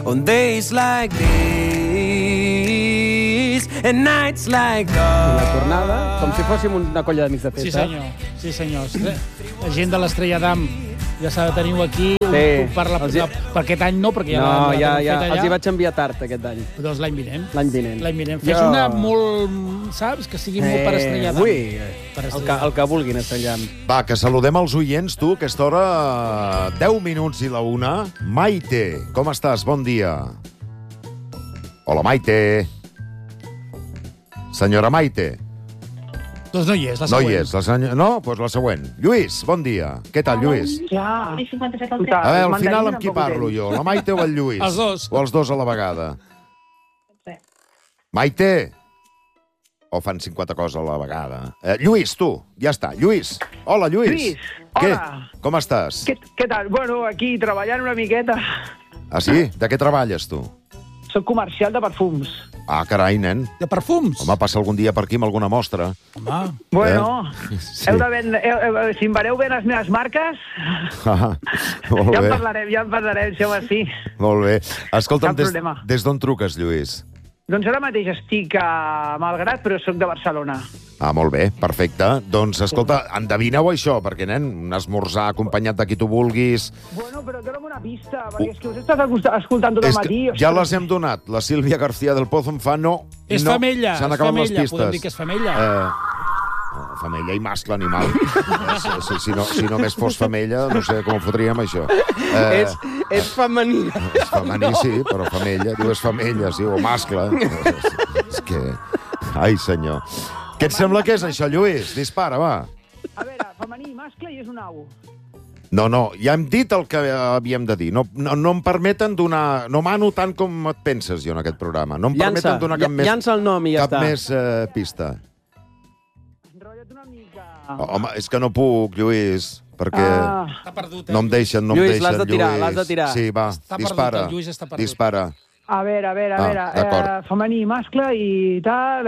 On days like these and nights like those. La tornada, com si fóssim una colla d'amics de Sí, festa. senyor. Sí, senyor. La gent de l'Estrella d'Am, ja s'ha de tenir aquí. Sí. Per aquest any no, perquè No, ja els hi vaig enviar tard aquest any. Doncs l'any vinent. L'any vinent. L'any vinent. Fes una molt, saps? Que sigui molt per Estrella d'Am. Ui, el que vulguin, Estrella d'Am. Va, que saludem els oients, tu, a aquesta hora, 10 minuts i la 1. Maite, com estàs? Bon dia. Hola, Maite. Senyora Maite. Doncs no hi és, la No següent. hi és. No? Doncs la següent. Lluís, bon dia. Què tal, Lluís? Ja. A veure, al final amb qui parlo jo? La Maite o el Lluís? Els dos. O els dos a la vegada? Maite! O fan 50 coses a la vegada? Lluís, tu, ja està. Lluís. Hola, Lluís. Lluís, Què? hola. Com estàs? Què tal? Bueno, aquí treballant una miqueta. Ah, sí? De què treballes, tu? Soc comercial de perfums. Ah, carai, nen. De perfums? Home, passa algun dia per aquí amb alguna mostra. Home. Bueno, Sí. heu de vendre, si em vareu bé les meves marques, Ah, molt ja bé. en parlarem, si home, sí. Molt bé. Escolta'm, Cap problema. des d'on truques, Lluís? Doncs ara mateix estic a Malgrat, però sóc de Barcelona. Ah, molt bé, perfecte. Doncs, escolta, endevineu això, perquè, nen, un esmorzar acompanyat de qui tu vulguis... Bueno, però dona'm una pista, perquè és que us he estat escoltant tot el És matí. que ja les hem donat. La Sílvia García del Pozo em fa no. És no. femella, S'han és acabat les femella. pistes. Podem dir que és femella. Femella i mascle animal. Si només fos femella, no sé com ho fotríem, això. És femení. És femení, sí, però femella. Diu, és femella, sí, o mascle. És que... Ai, senyor. Què et sembla que és això, Lluís? Dispara, va. A veure, femení i mascle i és un au. No, ja hem dit el que havíem de dir. No em permeten donar... No mano tant com et penses, jo, en aquest programa. No em permeten donar cap més... Llança el nom i ja cap està. més pista. Enrotlla't una mica. Home, és que no puc, Lluís, perquè Està perdut, no em deixen, no em Lluís, deixen, l'has de tirar, Lluís. l'has de tirar. Sí, va, Està perdut, dispara. el Lluís està perdut. Dispara. A veure, d'acord. femení i mascle i tal...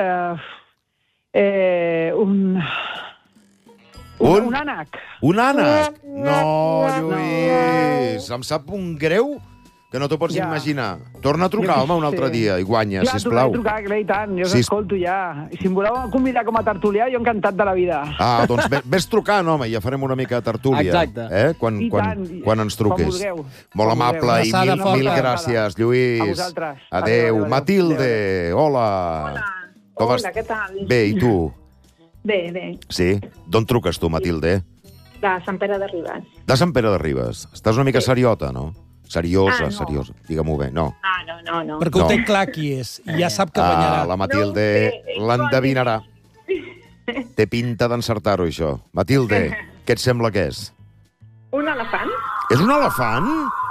Un ànec. Un ànec? No, Lluís, em sap un greu que no t'ho pots Ja. imaginar. Torna a trucar, home, un altre dia i guanya, Clar, sisplau. trucar, i tant, jo us Sí. escolto ja. I si em voleu convidar com a tertulià, jo encantat de la vida. Ah, doncs ves trucant, home, i ja farem una mica de tertúlia. Exacte. Quan I tant, quan ens truquis. com vulgueu. Molt Com amable vulgueu. i Abraçada forta. mil gràcies, Lluís. A vosaltres. Adéu. Adéu. Matilde, hola. Com Hola, est- què tal? Bé, i tu? Bé. Sí? D'on truques tu, Matilde? De Sant Pere de Ribes. De Sant Pere de Ribes. Estàs una mica seriota, no? Seriosa, Ah, no. seriosa. Digue-m'ho bé. No. Ah, no. Perquè ho No. té clar qui és. I ja sap que guanyarà. La Matilde No, l'endevinarà. Té pinta d'encertar-ho, això. Matilde, què et sembla que és? Un elefant? És un elefant?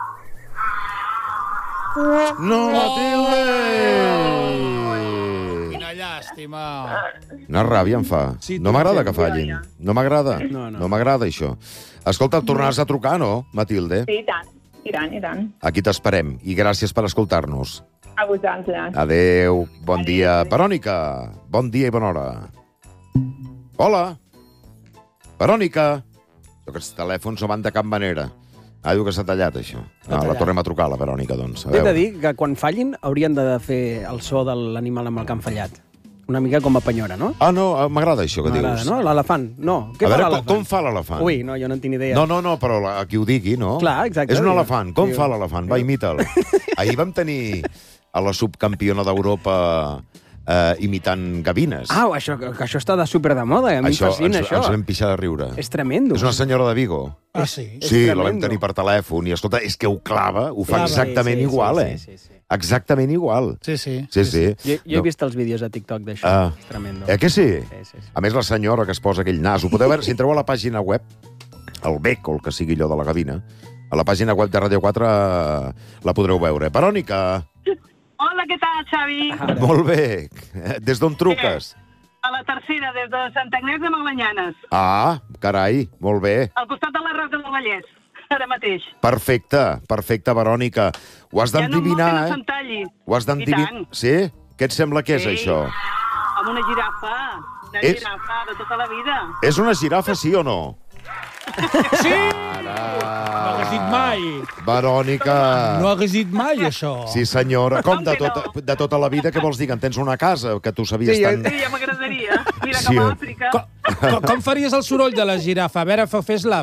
No, Matilde! Quina llàstima. Una ràbia em fa. Sí, No tu m'agrada sí. que fallin. No m'agrada. No. No m'agrada, això. Escolta, tornaràs a trucar, no, Matilde? Sí, i tant. I tant. Aquí t'esperem. I gràcies per escoltar-nos. A vosaltres. Adéu, bon dia. Verònica, bon dia i bona hora. Hola. Verònica. Aquests telèfons no van de cap manera. Ah, diu que s'ha tallat, això. La tornem a trucar, la Verònica, doncs. A He de veure. dir que quan fallin haurien de fer el so de l'animal amb el que han fallat. Una mica com a penyora, no? Ah, no, m'agrada això que M'agrada, dius. no? L'elefant. No. Què A fa veure, l'elefant? com fa l'elefant? Ui, no, jo no en tinc ni idea. No, però a qui ho digui, no? Clar, exacte. És un elefant. Com Diu- fa l'elefant? Va, imita'l. Ahir vam tenir a la subcampiona d'Europa imitant gavines. Ah, que això està de super de moda, a mi em fascina, ens això. vam pixar de riure. És tremendo. És una senyora de Vigo. Ah, sí? Sí, la vam tremendo. tenir per telèfon. I, escolta, és que ho clava, ho fa Clava, exactament igual, Sí. Exactament igual. Sí. Sí. Jo he vist els vídeos a TikTok d'això. Ah. És tremendo. Que sí? Sí. A més, la senyora que es posa aquell nas, ho podeu veure, si entreu a la pàgina web, el bec, o el que sigui allò de la gavina, a la pàgina web de Ràdio 4 la podreu veure. Verònica, Hola, què tal, Xavi? molt bé. Des d'on truques? A la tercera, des de Sant Agnès de Malanyanes, Ah, carai, molt bé. al costat de la Roca del Vallès, ara mateix. Perfecte, Verònica. Ho has Ja no d'endevinar, no se'n talli. Ho has d'endevinar. I tant. Sí? Què et sembla que és, Sí. això? Amb una girafa. Una És- girafa de tota la vida. És una girafa, sí o no? Sí! No hagués dit mai. Verònica. No hagués dit mai, això. Sí, senyora. Com Com que de tota la vida, què vols dir? Que en tens una casa, que tu sabies tant... Sí, ja m'agradaria. Mira Sí. cap a Àfrica. Com faries el soroll de la girafa? A veure, fes-la.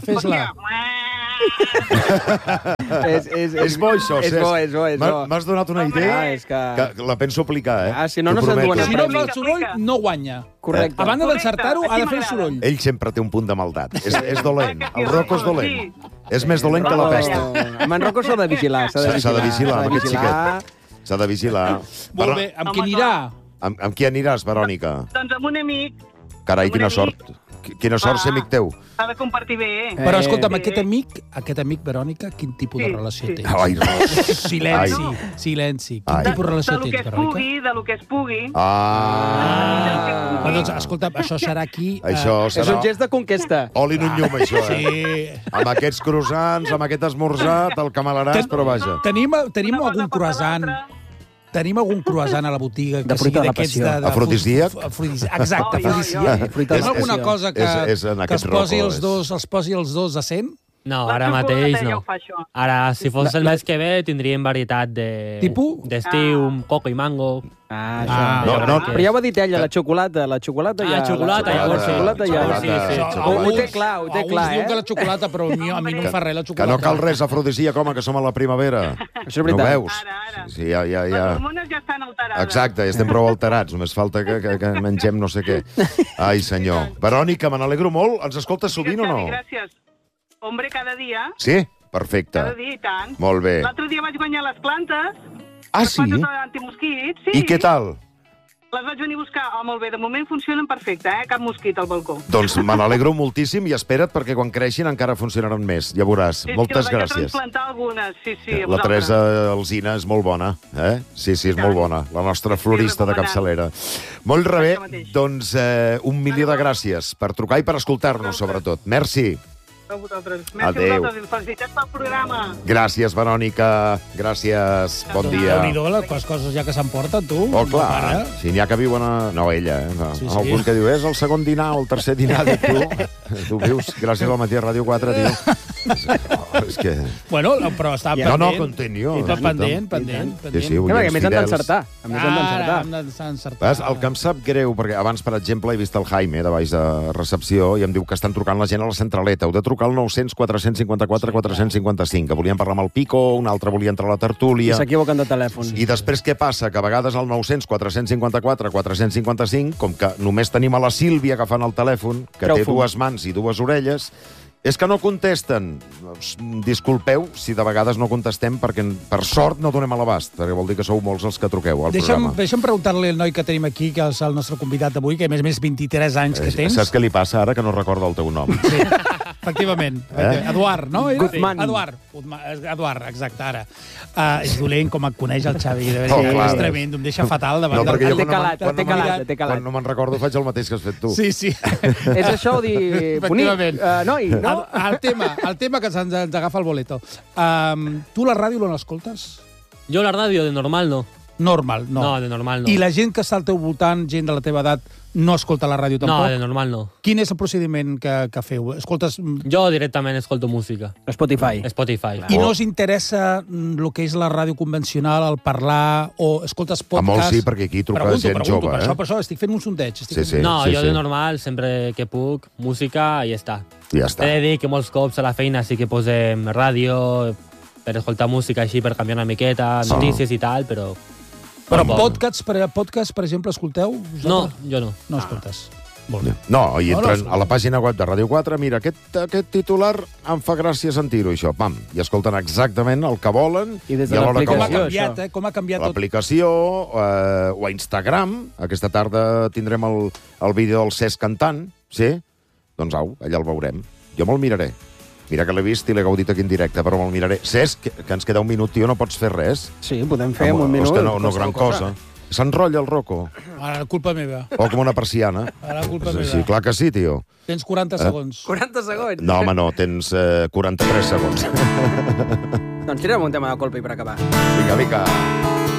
És bo, això, És Cesc. bo, és bo. M'has donat una idea Ah, és que... que la penso aplicar, eh? Ah, si no, T'ho no se'n prometo. duen Si no premi. fa el soroll, no guanya. Correcte. A banda Correcte, d'encertar-ho, ha de fer el així soroll. Ell sempre té un punt de maldat. És dolent. El Rocco és dolent. Sí. És més dolent que la pesta. Amb en Rocco s'ha de vigilar. S'ha de vigilar, amb aquest xiquet. S'ha de vigilar. Molt bé, amb qui anirà? Amb qui aniràs, Verònica? Doncs amb un amic. Carai, Amb un quina amic. sort. Quina sort ser amic teu. Ha de compartir bé. Però escolta'm, Sí. aquest amic, Verònica, quin tipus de Sí, relació sí. té? Ai, Silenci. Quin Ai. tipus de De relació lo que tens, es Verònica? pugui, de lo que es pugui. Ah. Doncs, escolta'm, això serà aquí... Això És serà... un gest de conquesta. Oli en un llum, això, eh? Sí. Amb aquests croissants, amb aquest esmorzar, te'l camalaràs, però vaja. Tenim Una algun cosa porta croissant... l'altra. Tenim algun croissant a la botiga que De fruita sigui de la d'aquests passió. Afrodisíac? Exacte, Oi, oi, afrodisíac. oi. Fruita de És la alguna passió. cosa que, És en que aquest els posi Rocco, els posi els dos a 100? No, La ara xocolata mateix ja no. ho fa, això. Ara, si fos el mes que ve, tindríem varietat de... Tipus? D'estiu, coco i mango. Ah, Ah, això. no, Però ja ho ha dit ella, la xocolata ja... xocolata, llavors sí. Xocolata ja... Xocolata, sí, sí. Ho té clar, Alguns diuen que la xocolata, però a mi no em fa res la Que xocolata. no cal res afrodisíac, home, que som a la primavera. Això és No ho veritat. veus? Ara. Sí, ja. Les hormones ja estan alterades. Exacte, ja estem prou alterats. Només falta que mengem no sé què. Ai, senyor. Verònica, me n'alegro molt. Ens escoltes sovint o no? Xavi, gràcies. Hombre, cada dia. Sí? Perfecte. Cada dia, i tant. Molt bé. L'altre dia vaig guanyar les plantes. Ah, Les sí? plantes antimosquits. Sí. I què tal? Les vaig venir a buscar. Oh, molt bé, de moment funcionen perfecte, Cap mosquit al balcó. Doncs me n'alegro moltíssim i espera't perquè quan creixin encara funcionaran més. Ja veuràs. Moltes És que gràcies. vaig transplantar algunes, sí, a La vosaltres. Teresa Alsina és molt bona, eh? Sí, és molt bona. La nostra florista de capçalera. Molt bé, Això mateix. doncs un milió de gràcies per trucar i per escoltar-nos, sobretot. Merci. A vosaltres. Merci Adéu. a vosaltres i felicitats pel programa. Gràcies, Verònica. Gràcies. Bon dia. Déu-n'hi-do, les coses ja que s'emporten, tu. Oh, clar. Mare. Si n'hi ha que viuen a... No, ella, eh? Sí, Sí, sí. Algun que diu, és el segon dinar o el tercer dinar de tu. Tu vius gràcies al matí a Ràdio 4, tio. És que... Bueno, però està No, no, pendent. content jo. I tot pendent. Sí, sí, A oients més han fidels. d'encertar. A més han d'encertar. Hem d'encertar. Ves, el que em sap greu, perquè abans, per exemple, he vist el Jaime de baix de recepció i em diu que estan trucant la gent a la centraleta. Heu de trucar al 900 454 455, que volien parlar amb el Pico, un altre volia entrar a la I tertúlia. s'equivoquen de telèfon. I després què passa? Que a vegades al 900 454 455, com que només tenim a la Sílvia agafant el telèfon, que Treu té fum. dues mans i dues orelles, és que no contesten. Disculpeu si de vegades no contestem, perquè per sort no donem a l'abast, perquè vol dir que sou molts els que truqueu al programa. Deixa'm preguntar-li al noi que tenim aquí, que és el nostre convidat d'avui, que a més 23 anys que tens. Saps què li passa ara, que no recorda el teu nom? Sí, efectivament. Eduard, no? Era? Guzmán. Eduard, exacte, ara. És dolent com et coneix el Xavi. De Oh, veritat, clar. és tremend, em deixa fatal davant No, del... perquè jo té quan no calat, me'n- té calat, té quan calat. no me'n recordo faig el mateix que has fet tu. Sí, sí. És això o dir bonic? Efectivament. Noi, no? El tema que ens agafa el boleto. Tu la ràdio no l'escoltes? Jo la ràdio de normal no. Normal, no. No, de normal no. I la gent que està al teu voltant, gent de la teva edat, no escolta la ràdio No, tampoc? de normal no. Quin és el procediment que feu? Escoltes... Jo directament escolto música. Spotify. Spotify. I no us interessa el que és la ràdio convencional, el parlar, o escoltes A podcast? molts sí, perquè aquí truca gent jove, per això estic fent un sondeig. Sí, sí. No, jo de normal, sempre que puc, música i ja està. Ja està. He de dir que molts cops a la feina sí que posem ràdio per escoltar música així, per canviar una miqueta, notícies i tal, però... Però Tampoc. podcast, per exemple, escolteu? No, jo no. No escoltes. Molt bé. No, i No, entren no, a la pàgina web de Ràdio 4, mira, aquest titular em fa gràcia sentir-ho, això, pam, i escolten exactament el que volen. I des de alhora Com ha l'aplicació, canviat, això. Com ha canviat tot. L'aplicació o a Instagram. Aquesta tarda tindrem el vídeo del Cesc cantant, sí? Doncs au, allà el veurem. Jo me'l miraré. Mira que l'he vist i l'he gaudit aquí en directe, però me'l miraré. Cesc, que ens queda un minut, tio, no pots fer res? Sí, podem fer en un minut. Hòstia, no gran cosa. S'enrotlla el Rocco. Ara, culpa meva. O com una persiana. Ara, culpa Sí, meva. clar que sí, tio. Tens 40 segons. 40 segons. No, home, no, tens 43 segons. Doncs tirem un tema de colpa i per acabar. Vinga, vinga.